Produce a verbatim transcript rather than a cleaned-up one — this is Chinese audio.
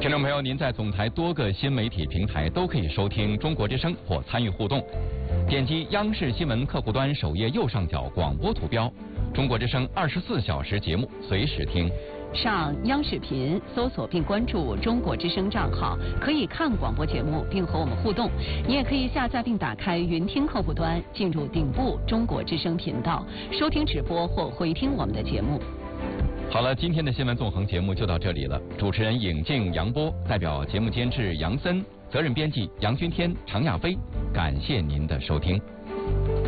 听众朋友，您在总台多个新媒体平台都可以收听中国之声或参与互动。点击央视新闻客户端首页右上角广播图标，中国之声二十四小时节目随时听。 上央视频搜索并关注中国之声账号，可以看广播节目并和我们互动。你也可以下载并打开云听客户端，进入顶部中国之声频道，收听直播或回听我们的节目。 好了，今天的新闻纵横节目就到这里了。主持人尹静、杨波，代表节目监制杨森，责任编辑杨军天、常亚飞，感谢您的收听。